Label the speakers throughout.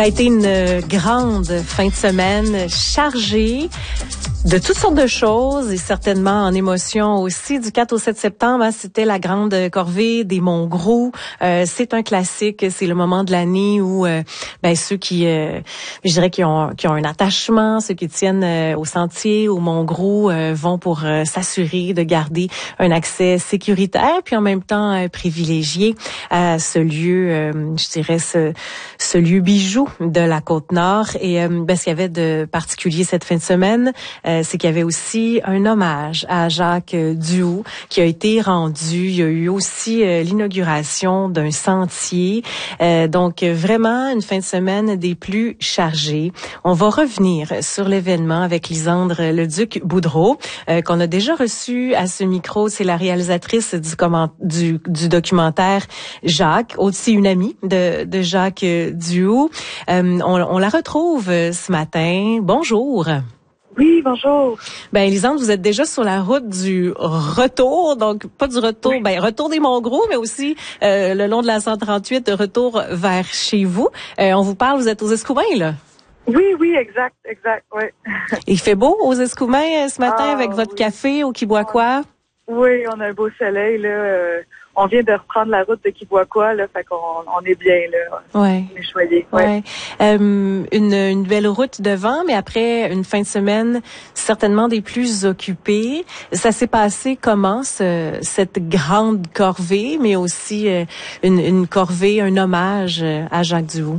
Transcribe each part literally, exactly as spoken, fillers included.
Speaker 1: Ça a été une grande fin de semaine chargée de toutes sortes de choses et certainement en émotion aussi. Du quatre au sept septembre, hein, c'était la grande corvée des Monts Gros. Euh, c'est un classique, c'est le moment de l'année où euh, ben ceux qui, euh, je dirais, qui ont qui ont un attachement, ceux qui tiennent euh, au sentier, au Monts Gros, euh, vont pour euh, s'assurer de garder un accès sécuritaire, puis en même temps euh, privilégié à ce lieu, euh, je dirais ce ce lieu bijou de la Côte-Nord. Et euh, ben, ce qu'il y avait de particulier cette fin de semaine, euh, c'est qu'il y avait aussi un hommage à Jacques Duhoux qui a été rendu. Il y a eu aussi euh, l'inauguration d'un sentier. Euh, donc, vraiment, une fin de semaine des plus chargées. On va revenir sur l'événement avec Lisandre Leduc-Boudreau, euh, qu'on a déjà reçu à ce micro. C'est la réalisatrice du, comment, du, du documentaire Jacques, aussi une amie de, de Jacques Duhoux. Euh, on, on la retrouve ce matin. Bonjour.
Speaker 2: Oui, bonjour.
Speaker 1: Ben, Lisandre, vous êtes déjà sur la route du retour, donc pas du retour, oui. ben retour des Monts Gros, mais aussi euh, le long de la cent trente-huit, retour vers chez vous. Euh, on vous parle, vous êtes aux Escoumins, là?
Speaker 2: Oui, oui, exact, exact, oui.
Speaker 1: Il fait beau aux Escoumins ce matin ah, avec votre
Speaker 2: oui.
Speaker 1: café au Kiboakois?
Speaker 2: Oui, on a un beau soleil, là. Euh, on vient de reprendre la route de Kiboakois, là, fait qu'on on est bien, là.
Speaker 1: Ouais.
Speaker 2: On est choyés.
Speaker 1: Ouais.
Speaker 2: ouais.
Speaker 1: Euh, une, une belle route devant, mais après une fin de semaine certainement des plus occupées. Ça s'est passé comment, ce, cette grande corvée, mais aussi euh, une, une corvée, un hommage à Jacques Duhoux?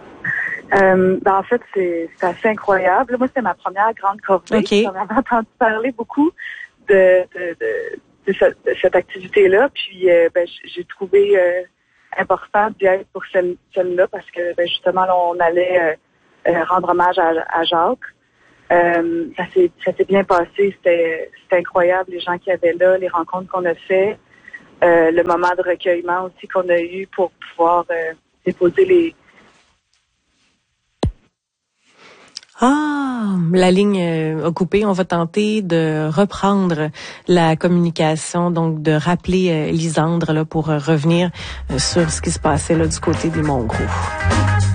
Speaker 2: Euh, ben en fait, c'est, c'est assez incroyable. Moi, c'était ma première grande corvée.
Speaker 1: Okay.
Speaker 2: J'en avais entendu parler beaucoup de, de, de, de, ce, de cette activité-là. Puis, euh, ben, j'ai trouvé euh, important d'y être pour celle, celle-là parce que, ben, justement, là, on allait euh, euh, rendre hommage à, à Jacques. Euh, ça s'est, ça s'est bien passé. C'était, c'était incroyable, les gens qui avaient là, les rencontres qu'on a fait, euh, le moment de recueillement aussi qu'on a eu pour pouvoir euh, déposer les
Speaker 1: Ah, la ligne euh, a coupé. On va tenter de reprendre la communication, donc de rappeler euh, Lisandre là pour euh, revenir euh, sur ce qui se passait là du côté des Monts Gros.